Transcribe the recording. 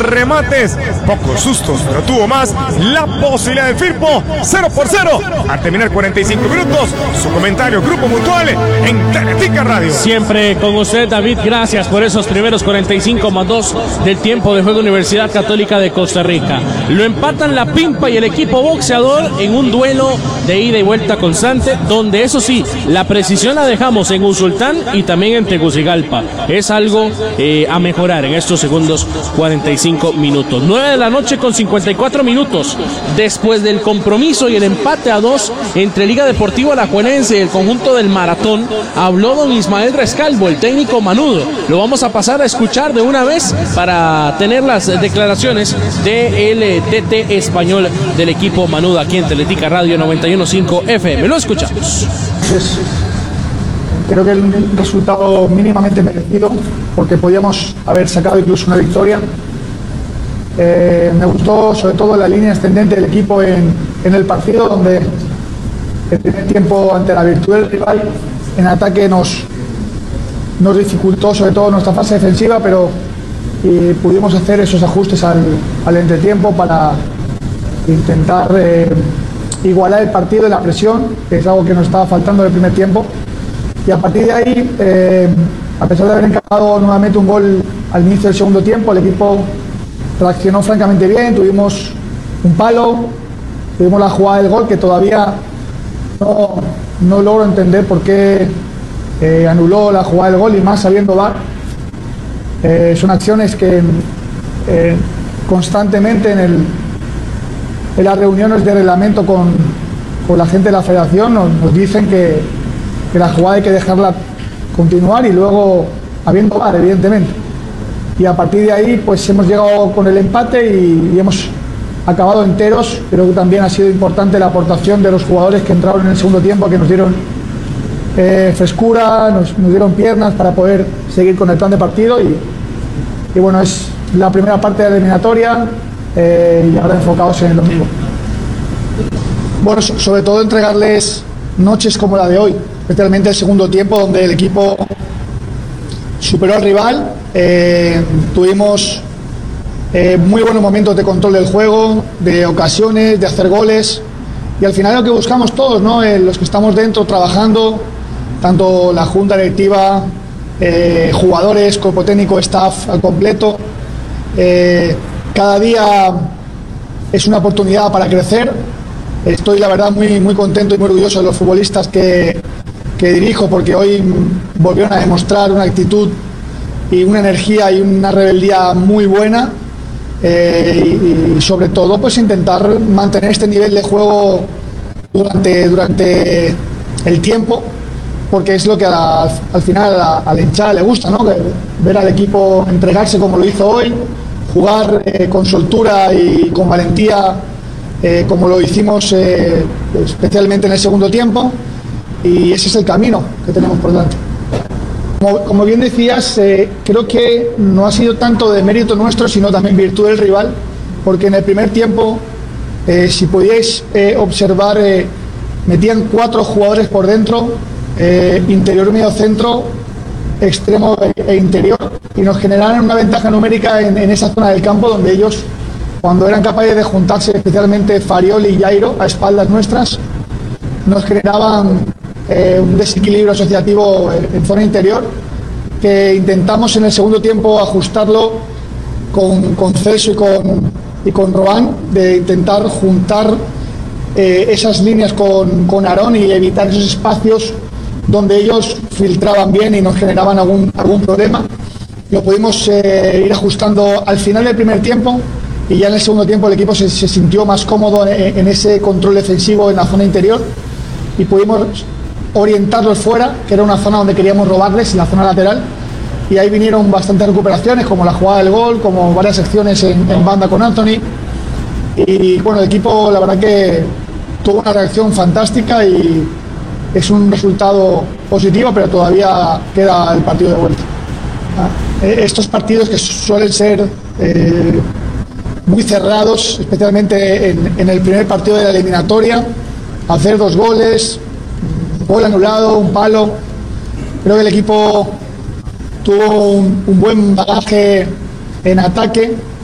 remates, pocos sustos, pero tuvo más la posibilidad del Firpo. 0-0 al terminar 45 minutos. Su comentario, Grupo Mutual en Teletica Radio. Siempre con usted, David, gracias por esos primeros 45 más 2 del tiempo de juego. Universidad Católica de Costa Rica lo empatan la Pimpa y el equipo boxeador en un duelo de ida y vuelta constante, donde eso sí, la precisión la dejamos en Usultán y también en Tegucigalpa. Es algo a mejorar en estos segundos 45 minutos. 9 de la noche con 54 minutos. Después del compromiso y el empate a 2 entre Liga Deportiva Alajuelense y el conjunto del Maratón, habló don Ismael Rescalvo, el técnico manudo. Lo vamos a pasar a escuchar de una vez para tener las declaraciones del DT español del equipo manudo aquí en Teletica Radio 91.5 FM. Lo escuchamos. Creo que el resultado mínimamente merecido, porque podíamos haber sacado incluso una victoria. Me gustó sobre todo la línea ascendente del equipo en el partido, donde el primer tiempo ante la virtud del rival en ataque nos dificultó sobre todo nuestra fase defensiva, pero pudimos hacer esos ajustes al entretiempo para intentar igualar el partido y la presión, que es algo que nos estaba faltando en el primer tiempo. Y a partir de ahí, a pesar de haber encajado nuevamente un gol al inicio del segundo tiempo, el equipo reaccionó francamente bien. Tuvimos un palo, tuvimos la jugada del gol, que todavía no logro entender por qué anuló la jugada del gol, y más sabiendo VAR. Son acciones que constantemente en las reuniones de reglamento con la gente de la federación nos dicen que la jugada hay que dejarla continuar, y luego habiendo VAR, evidentemente. Y a partir de ahí pues hemos llegado con el empate y hemos acabado enteros. Creo que también ha sido importante la aportación de los jugadores que entraron en el segundo tiempo, que nos dieron frescura, nos dieron piernas para poder seguir con el plan de partido. Y bueno, es la primera parte de la eliminatoria, y ahora enfocados en el domingo. Bueno, sobre todo entregarles noches como la de hoy, especialmente el segundo tiempo, donde el equipo superó al rival. Tuvimos muy buenos momentos de control del juego, de ocasiones, de hacer goles, y al final lo que buscamos todos, ¿no? Los que estamos dentro trabajando, tanto la junta directiva, jugadores, cuerpo técnico, staff al completo, cada día es una oportunidad para crecer. Estoy la verdad muy contento y muy orgulloso de los futbolistas que dirijo, porque hoy volvieron a demostrar una actitud y una energía y una rebeldía muy buena, y sobre todo pues intentar mantener este nivel de juego durante el tiempo, porque es lo que al final a la hinchada le gusta, ¿no? Ver al equipo entregarse como lo hizo hoy, jugar con soltura y con valentía, como lo hicimos especialmente en el segundo tiempo, y ese es el camino que tenemos por delante. Como bien decías, creo que no ha sido tanto de mérito nuestro, sino también virtud del rival, porque en el primer tiempo, si podíais observar, metían 4 jugadores por dentro, interior, medio centro, extremo e interior, y nos generaron una ventaja numérica en esa zona del campo, donde ellos, cuando eran capaces de juntarse, especialmente Fariol y Jairo, a espaldas nuestras, nos generaban un desequilibrio asociativo en zona interior, que intentamos en el segundo tiempo ajustarlo con Celso y con Roán, de intentar juntar esas líneas con Aarón y evitar esos espacios donde ellos filtraban bien y nos generaban algún problema. Lo pudimos ir ajustando al final del primer tiempo, y ya en el segundo tiempo el equipo se sintió más cómodo en ese control defensivo en la zona interior, y pudimos orientarlos fuera, que era una zona donde queríamos robarles, la zona lateral, y ahí vinieron bastantes recuperaciones, como la jugada del gol, como varias acciones en banda con Anthony, y bueno, el equipo la verdad que tuvo una reacción fantástica, y es un resultado positivo, pero todavía queda el partido de vuelta. Estos partidos que suelen ser muy cerrados, especialmente en el primer partido de la eliminatoria, hacer 2 goles, gol anulado, un palo. Creo que el equipo tuvo un buen bagaje en ataque,